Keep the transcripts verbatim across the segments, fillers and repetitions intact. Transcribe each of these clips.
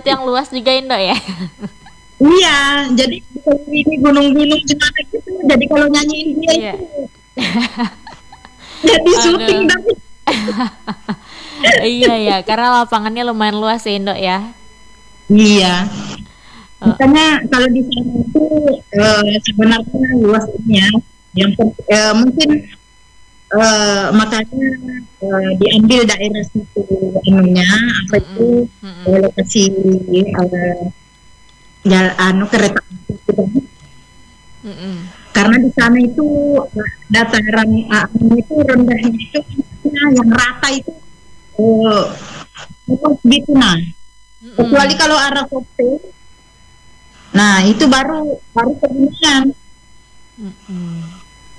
itu yang luas juga Indo ya. Iya, jadi kalau ini gunung-gunung gimana gitu. Jadi kalau nyanyiin dia Iya. itu jadi syuting Aduh. tapi Iya ya, karena lapangannya lumayan luas ya Indo ya. iya. Eh, Makanya kalau di sana itu eh, sebenarnya luas ini ya. Yang per- eh, mungkin eh, makanya eh, diambil daerah situ anunya apa mm-mm, itu mm-mm, eh, lokasi eh, jalan anu kereta api itu kan. mm-mm, Karena di sana itu eh, dataran ah, anu itu rendahnya itu maksudnya yang rata itu eh, luas gitu nah. Kecuali mm-mm, kalau arah Kope, nah itu baru baru pegunungan. mm-mm.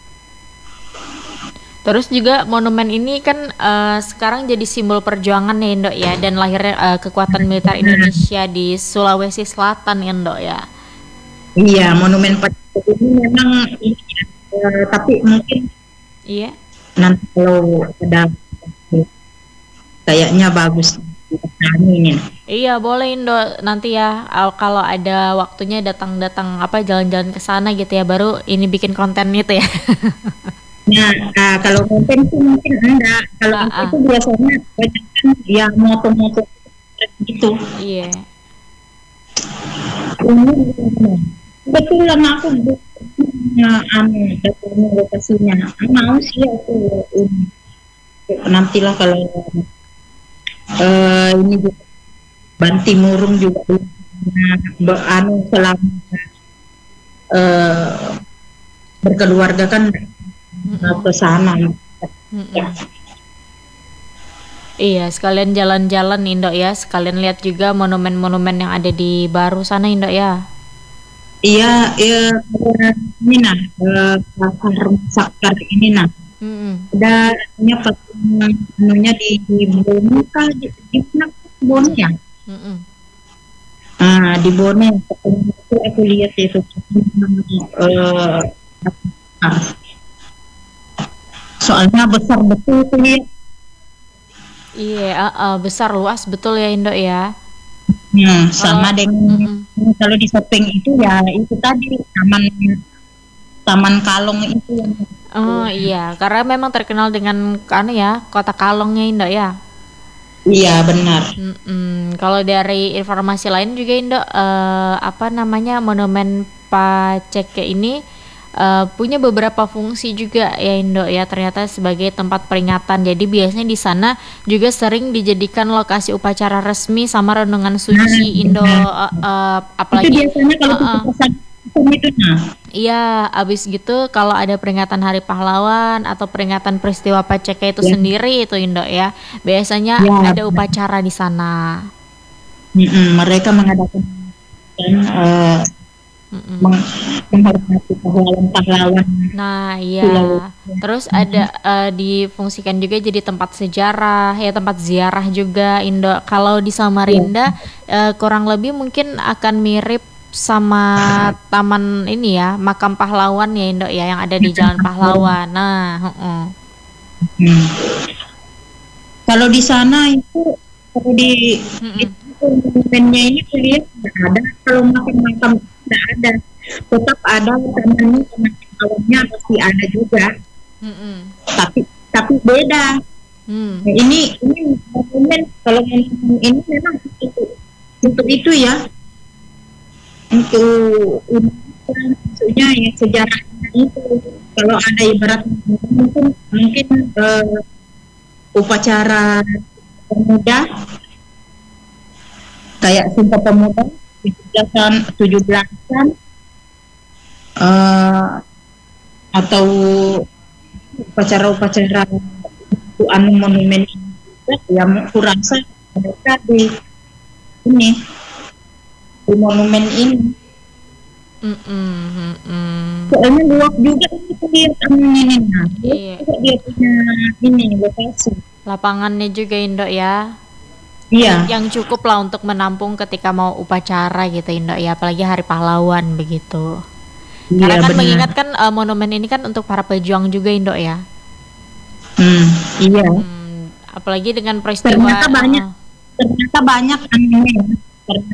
Terus juga monumen ini kan eh, sekarang jadi simbol perjuangan ya Indo ya, dan lahirnya eh, kekuatan militer Indonesia di Sulawesi Selatan ya Indo ya. Iya, Monumen Pacu ini memang ini ya, eh, tapi mungkin Iya. nanti kalau ada kayaknya bagus kami ini. Iya boleh Indo nanti ya al- kalau ada waktunya datang-datang apa jalan-jalan ke sana gitu ya, baru ini bikin konten itu ya. Nah, ah, kalau konten itu mungkin enggak. Kalau Ah, aku ah, itu biasanya banyak kan ya moto-moto gitu. iya. Ini kebetulan aku bukannya anu datanya lokasinya. Ah, mau sih aku ini. Nantilah kalau eh, ini juga Banti Murung juga be- anu selama eh, berkeluarga kan mau Mm-mm, ke sana. mm-mm. Iya, sekalian jalan-jalan Indo ya, sekalian lihat juga monumen-monumen yang ada di baru sana Indo ya. Iya, iya, ini nah, eh, pasar Sakar ini nah, Mm-mm, ada nya patung anunya di di Bone kah di, di mana Bone ya? mm-mm. Ah, di Bone patung itu aku lihat itu eh, soalnya besar betul tuh lihat. Iya, ah, ah, besar luas betul ya Indo ya. Hmm, Kalau sama dengan mm-mm. kalau di shopping itu ya itu tadi taman taman Kalong itu yang Oh iya, karena memang terkenal dengan anu ya, kota kalongnya Indo ya. iya benar. Mm-mm. Kalau dari informasi lain juga Indo, eh, apa namanya monumen Paceke ini eh, punya beberapa fungsi juga ya Indo ya, ternyata sebagai tempat peringatan. Jadi biasanya di sana juga sering dijadikan lokasi upacara resmi sama renungan Nah, suci Indo, benar. eh, eh, Itu apalagi biasanya kalau eh, tujuh eh, belas Agustus itu nah. iya, abis gitu kalau ada peringatan Hari Pahlawan atau peringatan peristiwa Paceke itu Ya, sendiri itu Indo ya, biasanya ya ada upacara di sana. mm-mm, mereka mengadakan eh, Mm-mm. meng- menghormati pahlawan-pahlawan Nah, iya. Sulawesi. Terus ada eh, difungsikan juga jadi tempat sejarah, ya tempat ziarah juga Indo. Kalau di Ya, Samarinda eh, kurang lebih mungkin akan mirip sama taman ini ya, makam pahlawan ya Indo ya yang ada di Jalan Pahlawan. Nah, heeh. mm. Kalau di sana itu kalau di Mm-mm. itu monumennya ini kulihat tidak ada, kalau makam-makam tidak ada, tetap ada tamannya taman pahlawannya pasti ada juga, Mm-mm. tapi tapi beda. Hmm. Nah, ini ini monumen kalau monumen ini memang untuk untuk itu ya untuk untuk maksudnya ya sejarahnya itu kalau ada ibarat mungkin mungkin eh, upacara pemuda kayak Sumpah Pemuda tujuh belasan tujuh belasan eh, atau upacara-upacara itu anu monumen ini juga, ya kurang saya mereka di ini di monumen ini Mm-mm. Mm-mm. soalnya luas juga ini lihat anunya ini nah luas Iya, juga dia punya ini lokasi. lapangannya juga Indo ya. Iya, Yang cukup lah untuk menampung ketika mau upacara gitu Indo ya, apalagi Hari Pahlawan begitu. iya Karena kan benar. mengingatkan eh, monumen ini kan untuk para pejuang juga Indo ya. Hmm, iya. Hmm, apalagi dengan peristiwa Ternyata eh, banyak, eh, ternyata banyak anunya ya.